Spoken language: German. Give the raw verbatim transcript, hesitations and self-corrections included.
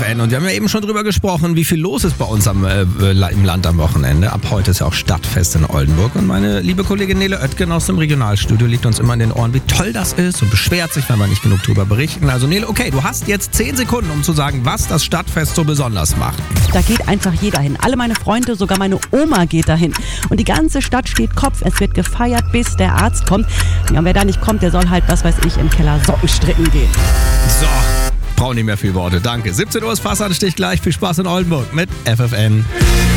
N. Und wir haben ja eben schon drüber gesprochen, wie viel los ist bei uns am, äh, im Land am Wochenende. Ab heute ist ja auch Stadtfest in Oldenburg. Und meine liebe Kollegin Nele Oettgen aus dem Regionalstudio liegt uns immer in den Ohren, wie toll das ist und beschwert sich, wenn wir nicht genug drüber berichten. Also Nele, okay, du hast jetzt zehn Sekunden, um zu sagen, was das Stadtfest so besonders macht. Da geht einfach jeder hin. Alle meine Freunde, sogar meine Oma geht dahin. Und die ganze Stadt steht Kopf. Es wird gefeiert, bis der Arzt kommt. Ja, und wer da nicht kommt, der soll halt, was weiß ich, im Keller Socken stricken gehen. So, brauche nicht mehr viel Worte. Danke. siebzehn Uhr ist Fassanstich gleich. Viel Spaß in Oldenburg mit F F N.